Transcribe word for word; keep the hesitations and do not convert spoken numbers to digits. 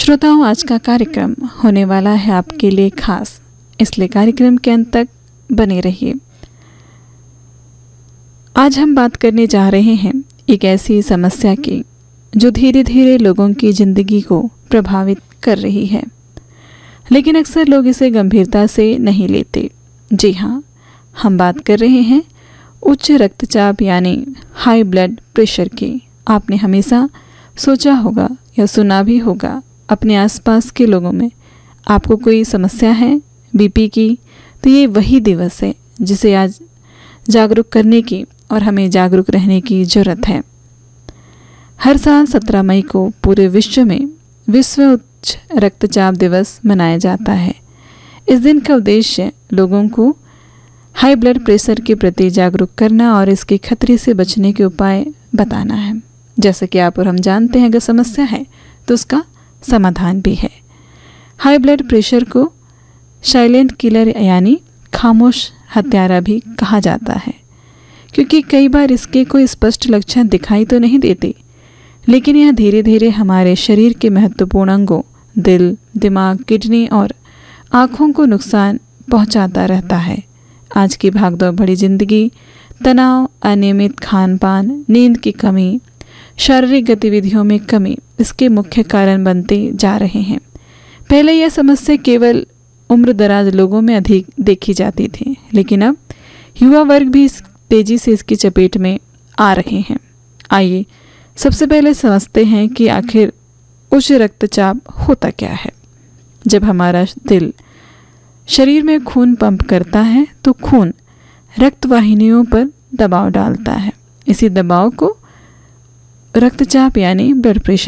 श्रोताओं, आज का कार्यक्रम होने वाला है आपके लिए खास, इसलिए कार्यक्रम के अंत तक बने रहिए। आज हम बात करने जा रहे हैं एक ऐसी समस्या की जो धीरे धीरे लोगों की ज़िंदगी को प्रभावित कर रही है, लेकिन अक्सर लोग इसे गंभीरता से नहीं लेते। जी हाँ, हम बात कर रहे हैं उच्च रक्तचाप यानी हाई ब्लड प्रेशर की। आपने हमेशा सोचा होगा या सुना भी होगा अपने आसपास के लोगों में, आपको कोई समस्या है बीपी की, तो ये वही दिवस है जिसे आज जागरूक करने की और हमें जागरूक रहने की ज़रूरत है। हर साल सत्रह मई को पूरे विश्व में विश्व उच्च रक्तचाप दिवस मनाया जाता है। इस दिन का उद्देश्य लोगों को हाई ब्लड प्रेशर के प्रति जागरूक करना और इसके खतरे से बचने के उपाय बताना है। जैसे कि आप और हम जानते हैं, अगर समस्या है तो उसका समाधान भी है। हाई ब्लड प्रेशर को साइलेंट किलर यानी खामोश हत्यारा भी कहा जाता है, क्योंकि कई बार इसके कोई स्पष्ट लक्षण दिखाई तो नहीं देते, लेकिन यह धीरे धीरे हमारे शरीर के महत्वपूर्ण अंगों दिल, दिमाग, किडनी और आँखों को नुकसान पहुंचाता रहता है। आज की भागदौड़ भरी जिंदगी, तनाव, अनियमित खान पान, नींद की कमी, शारीरिक गतिविधियों में कमी इसके मुख्य कारण बनते जा रहे हैं। पहले यह समस्या केवल उम्र दराज लोगों में अधिक देखी जाती थी, लेकिन अब युवा वर्ग भी इस तेजी से इसकी चपेट में आ रहे हैं। आइए सबसे पहले समझते हैं कि आखिर उच्च रक्तचाप होता क्या है। जब हमारा दिल शरीर में खून पंप करता है तो खून रक्तवाहिनियों पर दबाव डालता है। इसी दबाव को रक्तचाप यानी ब्लड प्रेशर